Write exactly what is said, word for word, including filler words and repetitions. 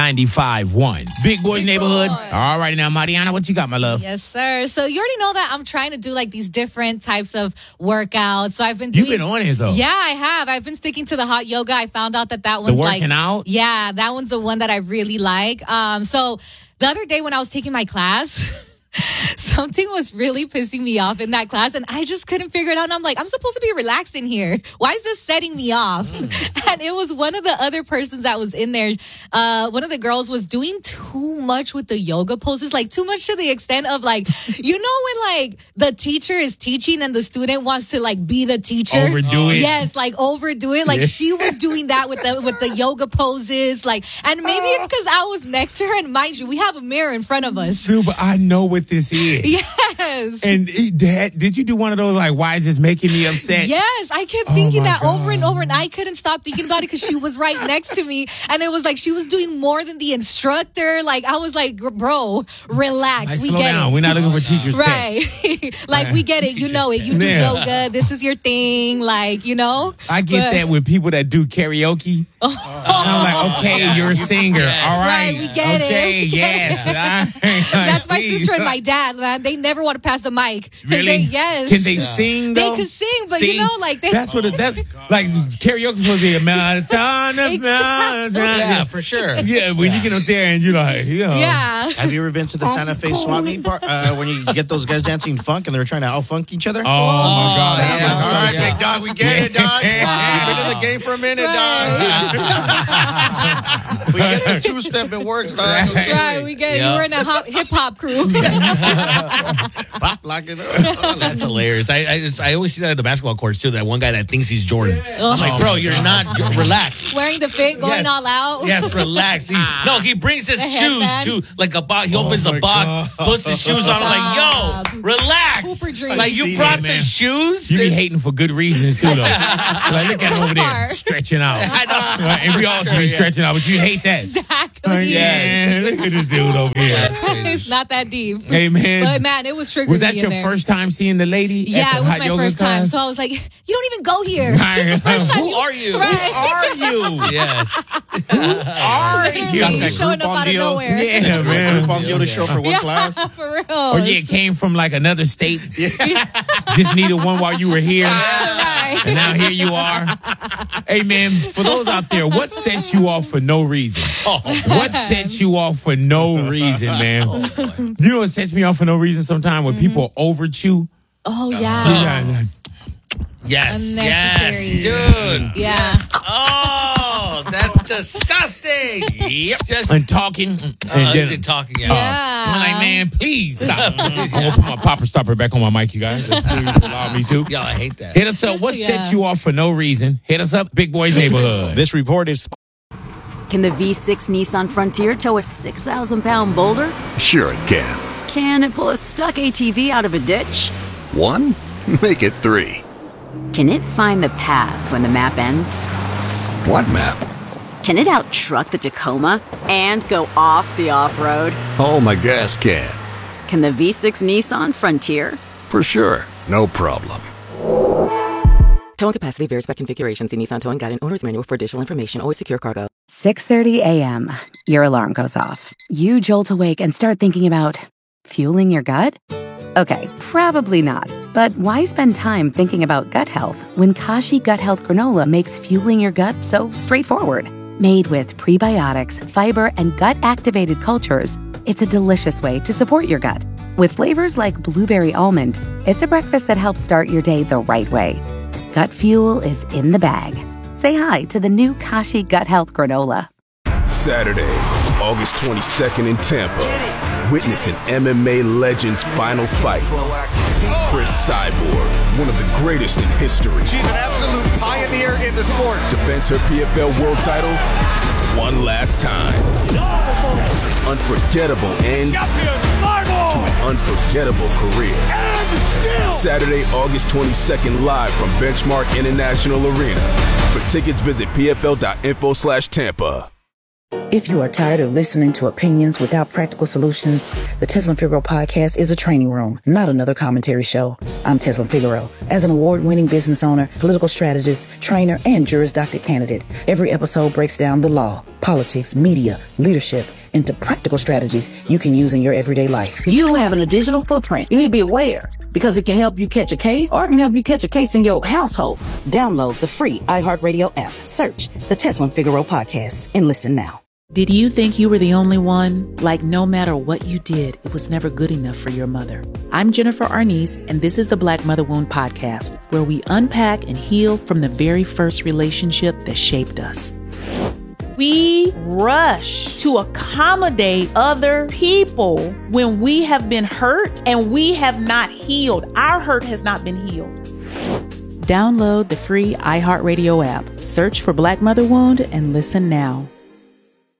ninety-five point one. Big Boys Neighborhood. All right, now, Mariana, what you got, my love? Yes, sir. So you already know that I'm trying to do like these different types of workouts. So I've been doing... You've been on it, though. Yeah, I have. I've been sticking to the hot yoga. I found out that that one's the working like... out? Yeah, that one's the one that I really like. Um, so the other day when I was taking my class... something was really pissing me off in that class, and I just couldn't figure it out. And I'm like, I'm supposed to be relaxed in here. Why is this setting me off? Mm. And it was one of the other persons that was in there. Uh, one of the girls was doing too much with the yoga poses, like too much to the extent of like, you know, when like the teacher is teaching and the student wants to like be the teacher, overdo it. Yes, like overdo it. Like yeah. she was doing that with the with the yoga poses, like, and maybe it's because I was next to her. And mind you, we have a mirror in front of us. Dude, but I know what this is. Yes. And dad, did you do one of those like, why is this making me upset? Yes, I kept oh thinking that God. over and over, and I couldn't stop thinking about it because she was right next to me, and it was like she was doing more than the instructor. Like I was like, bro, relax. Like, we slow get down. it. We're not looking for teachers. Right. Like we get it. You know it. You do yeah. yoga. This is your thing. Like, you know. I get but, that with people that do karaoke. Oh. I'm like, okay, you're a singer. All right. Right, we get okay, it. yes. Like, that's my please. sister and my dad, man. They never want to pass the mic. Really? They, yes. Can they sing, though? They can sing, but sing? you know, like they... That's what it, that's, like, karaoke is supposed to be a marathon. Exactly. Yeah, for sure. Yeah, when you get up there and you're like, you know. Yeah. Have you ever been to the Santa Fe swap meet part, uh, when you get those guys dancing funk and they're trying to out-funk each other? Oh, my God. Yeah, Yeah, all right, yeah. big dog, we get it, dog. You've been in the game for a minute, Right. dog. We get the two-step, it works, dog. Right, we get it. Yeah. You were in a hop, hip-hop crew. Pop, lock it up. That's hilarious. I I, it's, I always see that at the basketball courts too. That one guy that thinks he's Jordan. I'm like, bro, you're not. You're, relax. Wearing the fit, going Yes. all out. Yes, relax. He, no, he brings his The shoes headband. to like a box. He opens my the box, God. puts his shoes on. I'm like, yo, Stop. relax. Hooper dreams. Like you See brought that, the man. shoes. You be hating for good reasons, too, though. Like, look at him over there, Part. stretching out. I know. Right, and we all should be stretching out, but you hate that. Exactly. Like, yeah, look at this dude over here. It's not that deep. Hey, man. But man, it was triggering Was that me your in there. first time seeing the lady? Yeah, at the it was hot my yoga first time. class? So I was like, you don't even go here. This is the first time Who are you? Right. Are you? Yes. Are Literally, you? Got that showing up Groupon out of deal? nowhere. Yeah, man. Groupon deal to show for one Yeah, class. for real. Or yeah, came from like another state. Just needed one while you were here. Right. And now here you are. Hey, man, for those out there, what sets you off for no reason? What sets you off for no reason, man? You know what sets me off for no reason sometimes? When people over chew. Oh, yeah. Yeah. Yes. Yes, Unnecessary. dude. Yeah. Oh, that's disgusting. Yep. Just And talking. And uh, then, talking. Yeah. Yeah. I'm like, man, please stop. I'm going to put my popper stopper back on my mic, you guys. Please allow me to. Yo, I hate that. Hit us up. What Yeah. sets you off for no reason? Hit us up, Big Boys Neighborhood. This report is... Can the V six Nissan Frontier tow a six thousand pound boulder? Sure it can. Can it pull a stuck A T V out of a ditch? One? Make it three. Can it find the path when the map ends? What map? Can it out-truck the Tacoma and go off the off-road? Oh, my gas can. Can the V six Nissan Frontier? For sure. No problem. Towing capacity varies by configuration. See Nissan Towing Guide and Owner's Manual for additional information. Always secure cargo. six thirty a.m. Your alarm goes off. You jolt awake and start thinking about fueling your gut? Okay, probably not. But why spend time thinking about gut health when Kashi Gut Health Granola makes fueling your gut so straightforward? Made with prebiotics, fiber, and gut-activated cultures, it's a delicious way to support your gut. With flavors like blueberry almond, it's a breakfast that helps start your day the right way. Gut fuel is in the bag. Say hi to the new Kashi Gut Health Granola. Saturday, August twenty-second in Tampa. Witness an M M A legend's final fight. Chris Cyborg, one of the greatest in history. She's an absolute pioneer in the sport. Defends her P F L world title one last time. Unforgettable end to an unforgettable career. Saturday, August twenty-second, live from Benchmark International Arena. For tickets, visit pfl.info slash Tampa. If you are tired of listening to opinions without practical solutions, the Teslin Figaro podcast is a training room, not another commentary show. I'm Teslin Figaro. As an award-winning business owner, political strategist, trainer, and Juris Doctor candidate, every episode breaks down the law, politics, media, leadership into practical strategies you can use in your everyday life. You having a digital footprint, you need to be aware because it can help you catch a case or it can help you catch a case in your household. Download the free iHeartRadio app. Search the Tesla and Figaro podcast and listen now. Did you think you were the only one? Like no matter what you did, it was never good enough for your mother. I'm Jennifer Arnice, and this is the Black Mother Wound Podcast, where we unpack and heal from the very first relationship that shaped us. We rush to accommodate other people when we have been hurt and we have not healed. Our hurt has not been healed. Download the free iHeartRadio app, search for Black Mother Wound, and listen now.